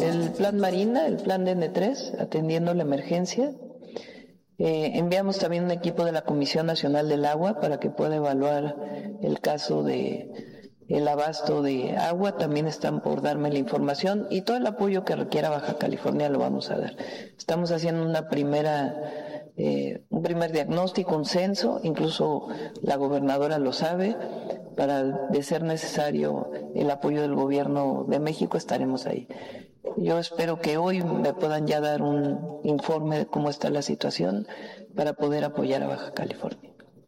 el plan Marina, el plan DN3, atendiendo la emergencia. Enviamos también un equipo de la Comisión Nacional del Agua para que pueda evaluar el caso de el abasto de agua. También están por darme la información y todo el apoyo que requiera Baja California lo vamos a dar. Estamos haciendo un primer diagnóstico, un censo, incluso la gobernadora lo sabe. Para, de ser necesario el apoyo del gobierno de México, estaremos ahí. Yo espero que hoy me puedan ya dar un informe de cómo está la situación para poder apoyar a Baja California.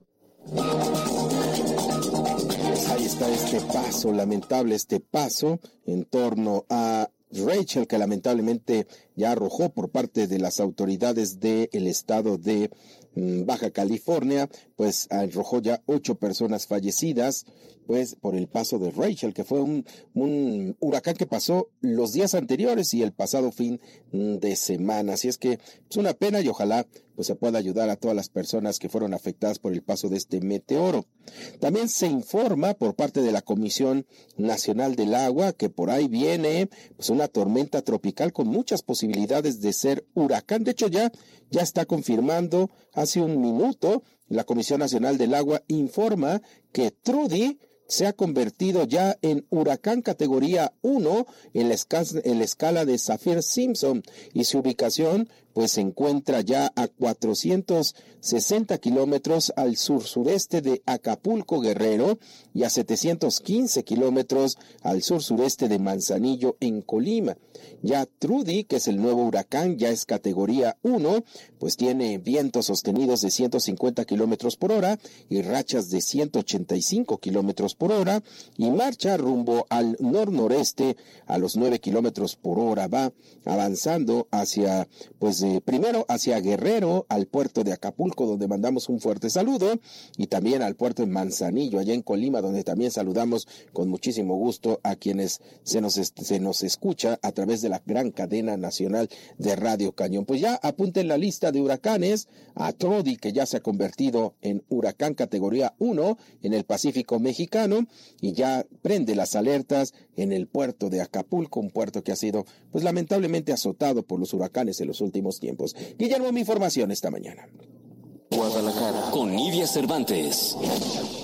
Ahí está lamentable paso en torno a Rachel, que lamentablemente ya arrojó por parte de las autoridades del estado de Baja California, pues arrojó ya 8 personas fallecidas, pues por el paso de Rachel, que fue un huracán que pasó los días anteriores y el pasado fin de semana. Así es que es una pena y ojalá pues se pueda ayudar a todas las personas que fueron afectadas por el paso de este meteoro. También se informa por parte de la Comisión Nacional del Agua que por ahí viene pues una tormenta tropical con muchas posibilidades de ser huracán. De hecho ya está confirmando hace un minuto. La Comisión Nacional del Agua informa que Trudy se ha convertido ya en huracán categoría 1 en la escala de Saffir-Simpson y su ubicación pues se encuentra ya a 460 kilómetros al sur-sureste de Acapulco, Guerrero, y a 715 kilómetros al sur-sureste de Manzanillo, en Colima. Ya Trudy, que es el nuevo huracán, ya es categoría 1, pues tiene vientos sostenidos de 150 kilómetros por hora y rachas de 185 kilómetros por hora, y marcha rumbo al nor-noreste a los 9 kilómetros por hora. Va avanzando hacia, primero hacia Guerrero, al puerto de Acapulco, donde mandamos un fuerte saludo, y también al puerto de Manzanillo, allá en Colima, donde también saludamos con muchísimo gusto a quienes se nos escucha a través de la gran cadena nacional de Radio Cañón. Pues ya apunten la lista de huracanes a Trudy, que ya se ha convertido en huracán categoría 1 en el Pacífico mexicano, y ya prende las alertas en el puerto de Acapulco, un puerto que ha sido pues lamentablemente azotado por los huracanes en los últimos tiempos. Guillermo, mi información esta mañana. Guadalajara con Nidia Cervantes.